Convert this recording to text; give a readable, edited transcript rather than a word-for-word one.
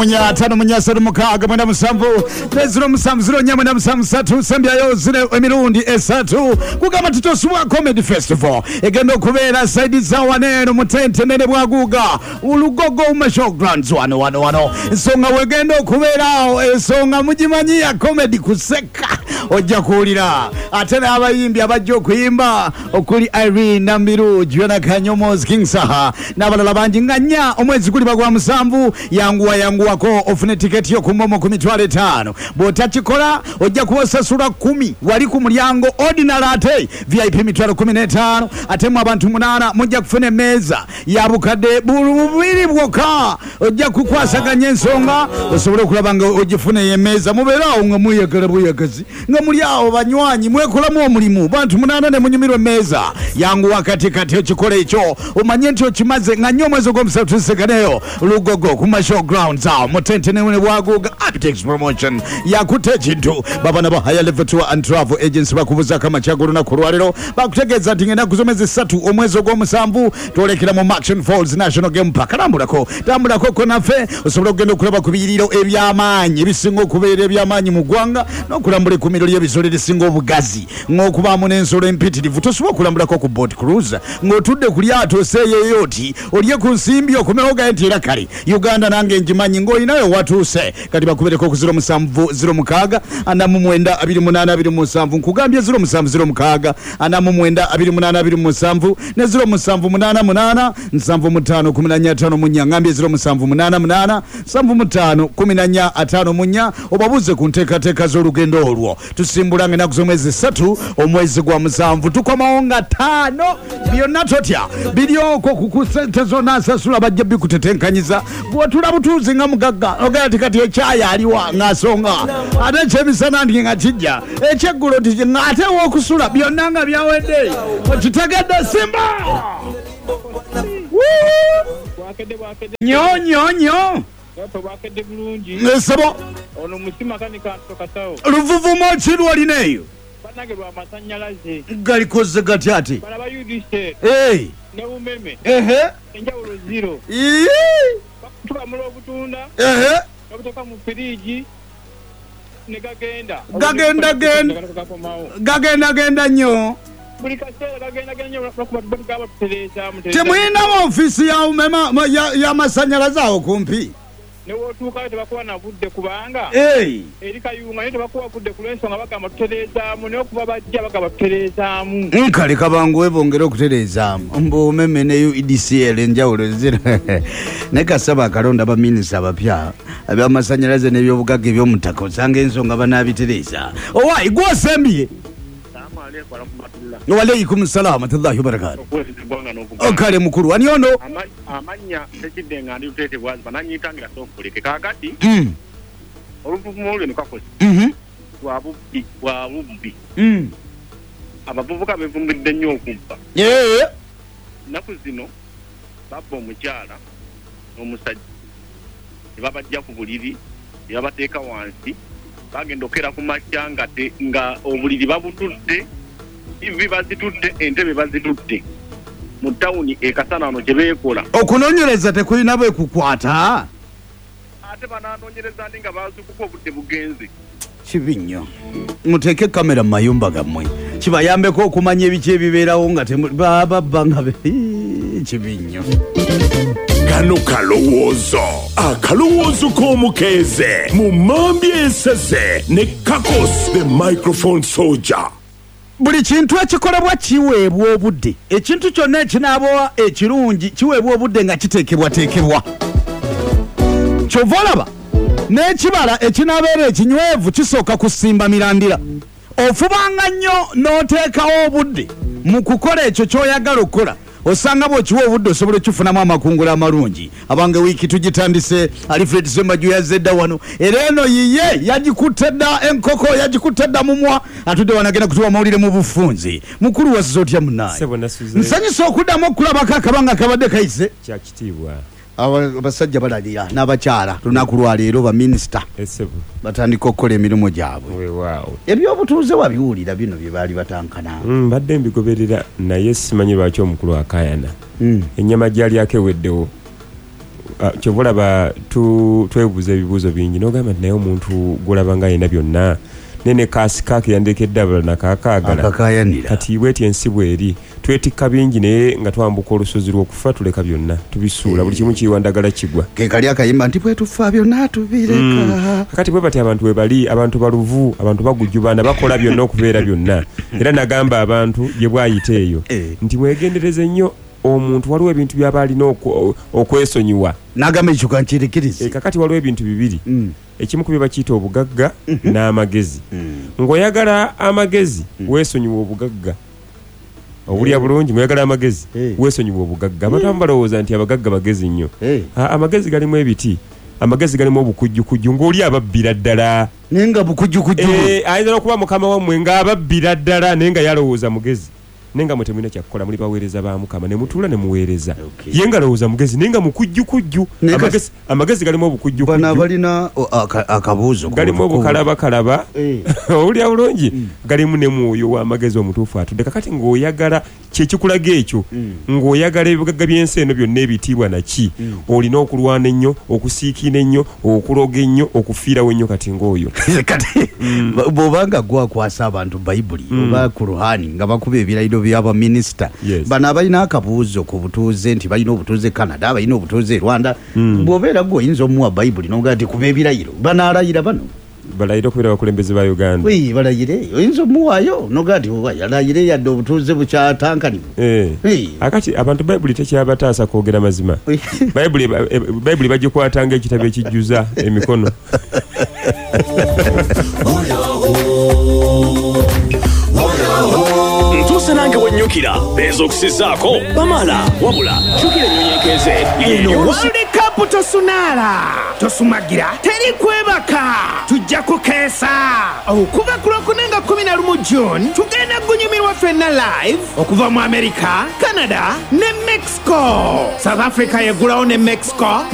Munya tano munya sero mukaga mwenda musambu neziro musambu ziro nya mwenda musambu satu sambya yo zire emirundi esatu kugama tutosubwa comedy festival egendo kubera side za waneno mutente nene bwaguga ulugogo umashowgrounds wano songa wegendo kubera songa mujimanyiya comedy kuseka ojja kuulira atena abayimbi abajjo kuyimba okuli Irene Nambiru Jona Kanyomozi King Saha n'abalala bangi nganya omwezi guli bagwa musambu yanguwa ko ofune ticket yo kumomo 15 botachikola ojja kubasasula 10 wali ku mulyango ordinary ate VIP 15 atemu abantu 8 mujja kufuna meza yabukade bubiri bwoka ojja kukwasaganya ensonga osobole okulabanga ogifune yemeza muberawo nga muyagala buyagazi nga muli awo banywanyi mwekolamu omulimu bantu 8 ne munyumirwa meza yanguwa katikati okikola ekyo omanye nti okimaze nga nnyo omwezi ogw'omusatu tusekaneyo lugogo ku showgrounds awo mutente ne bwaguga Aptex promotion yakute kintu baba nabo higher level tour and travel agency bakubuza kama chagoro na kurwalero bakutegeza tingenda kuzomeze 3 omwezi ogw'omusanvu tolekera mu Action Falls National Game Park tambulako konafe osobola okugenda okulaba ku biyiriro ebyamanyi ebisinga okubeera ebyamanyi mu ggwanga n'okulambula ku miriro y'ebisolo ebisinga obugazi ng'okubaamu n'ensolo empitirivu tosobola okulambulako ku boat cruise ng'otudde ku lyato oseeyeyooti olye ku nsimbi okumewoga nti era kale Uganda nange njimanyi ng'olinayo watuuse kati bakubereko ku 0706 49 28 nkugambye 0706 49 ne 0788 75 munya ngambye 0788 75 munya obabuze ku nteekateeka z'olugendo olwo tusimbulange naku z'omwezi 3 omwezi gwa musanvu tukomawo nga 5 byonna totya biryoko ku ssente zonna asasula bajja bikutetenkanyiza bwotula butuuzi nga mugagga ogera kati ekyaya aliwa ng'asonga ate ekyemisana ndi nga kijja ekyeggulo nti ng'ate w'okusula byonna nga byawedde okitegedde simba nyo nesebo luvuvumo ki lwolineeyo galikoze gati ate enjawulo zero tukamula obutunda obutoka mu firiji ne gagenda nnyo buli kaseera gagenda nnyo lwakuba tugaba tutereeza muteza temuyina ofisi y'amasanyalaze awo kumpi newotuukayo tebakuba na budde kubanga eri kayunga naye tebakuba budde ku lw'ensonga bagamba tutereezaamu naye okuba bajja bagamba tutereezaamu nkale kabangu webongere okutereezaamu mbuumeme ne UEDCL enjawulo zira naye kasaba akalonda baminisita abapya aby'amasanyalaze n'ebyobugagga eby'omutaka osanga ensonga banaabitereeza owaayi gw'osembye Walaikum salam warahmatullahi wabarakatuh. Okale mukuru ani ono amanya tekidenga ndi utete bwazi bananyitangira sokuleke kakati oluvuvumo olwe nukakoze wabubbi abavubuka bevumbidde nnyo okubba naku zino babba omukyala n'omusajja tebabajja ku buliri tebabateeka wansi bagenda okera ku makya nga obuliri babutudde ivi bazitudde entebe bazitudde mu tawuni ekasanano gye beekola okunoonyereza tekulina bwe kukwata ate bananoonyereza ndi nga bazukuko obudde bugenze kibi nnyo muteeke kamera mu mayumba gammwe kibayambeko okumanya ebiki ebibeerawo nga babba nga kibi nnyo kano kalowoozo k'omukeeze mu mambi esese ne kakos the microphone soldier buli kintu ekikolebwa kiweebwa obudde ekintu kyonna ekinaaba ekirungi kiweebwa obudde nga kiteekebwateekebwa kyova olaba n'ekibala ekinaabeera ekinywevu kisooka kusimba mirandira ofubanga nnyo n'oteekawo obudde mu kukola ekyo ky'oyagala okukola osanga bw'okiwa obudde osobola okifunamu amakungula amalungi abange wiiki tugitandise Alfred Sembaju yazze dda wano era eno yiye yagikutte dda enkoko yagikutte dda mumwa atudde wanagenda kutuwa mawulire mu bufunzi mukulu wasiza otya munnaye nsanyusa okuddamu okulabako akabanga kabadde kayise kyakitiibwa abasajja balalira n'abakyala lunaku lwaleero baminisita batandika okukola emirimu gyabwe ebyobutuuze wabiwulira bino bye baali batankana mbadde mbigoberera naye simanyi lwaki omukulu akayana ennyama gyali akeweddewo kyobulaba twebuuza ebibuuzo bingi n'ogamba nti naye omuntu gulaba nga alina byonna nene kaake yandekedde abala nakakaagala kati bweti ensi bweri twetikka bingi naye nga twambuka olusozi lw'okufa tuleka byonna tubisuula buli kimu kiwandagala kigwa kekali akayimba nti bwe tufa byonna tubireka kati bwe bati abantu we bali abantu baluvu abantu bagujjubana bakola byonna okubeera byonna era nagamba abantu gye bwayita eyo nti mwegendereze nnyo omuntu waliwo ebintu byaba alina okwesonyiwa nagamba ekyo kankirikiriza kakati waliwo ebintu bibiri ekimu ku bye bakiyita obugagga n'amagezi ng'oyagala amagezi weesonyiwa obugagga owulya bulungi ng'oyagala amagezi weesonyiwa obugagga abantu abamu balowooza nti abagagga bagezi nnyo amagezi galimu ebiti amagezi galimu obukujjukujju ng'oli ababbira ddala naye nga bukujjukujju ayinza n'okuba mukama wammwe ng'ababbira ddala naye nga yalowooza mugezi nenga mwe temulina kyakukola muli baweereza ba Mukama ne mutuula ne muweereza ye nga lowooza mugezi nenga mukujjukujju amagezi galimu obukujjukujju bana balina akabuuzo galimu obukalabakalaba owulya bulungi galimu ne mwoyo w'amagezi omutuufu atudde kakati ng'oyagala kyekikulaga ekyo ng'oyagala ebigagga by'ensi eno byonna ebitiibwa naki olina okulwana ennyo okusiikina ennyo okuloga ennyo okufiirawo ennyo kati ng'oyo kati bw'obanga gwakwasa abantu bayibuli oba kuruhani nga bakuba ebirayiro byaba minisita bano abalina akabuuzo ku butuuze nti balina obutuuze Canada abalina obutuuze Rwanda bw'obeera gwoyinza omuwa bayibuli noga nti kuba ebirayiro banaalayira bano balayire okubeera abakulembeze ba Uganda balayire oyinza omuwaayo noga nti yalayire yadde obutuuze bukyatankanivu akati abantu bayibuli tekyabataasa kwogera mazima bayibuli bagikwatanga ekitabo ekijjuza emikono ntuse nange wennyukira beeza okusizaako bamala wabula jukira ennyonyenkeze World Cup tosumagira teri kwebaka tujja kukeesa okuva ku Lwokuna nga 11 June tugenda gunyumirwa ffenna live okuva mu America, Canada ne Mexico. South Africa yeggulawo ne Mexico